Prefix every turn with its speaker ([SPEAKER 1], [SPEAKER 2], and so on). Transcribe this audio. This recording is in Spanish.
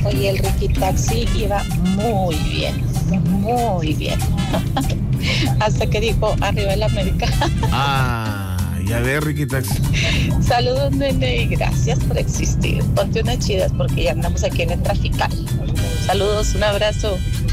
[SPEAKER 1] Oye, el Ricky Taxi iba muy bien, muy bien. Hasta que dijo, arriba el América.
[SPEAKER 2] Ya ves, Ricky Taxi.
[SPEAKER 1] Saludos, nene, y gracias por existir. Ponte unas chidas porque ya andamos aquí en el trafical. Saludos, un abrazo.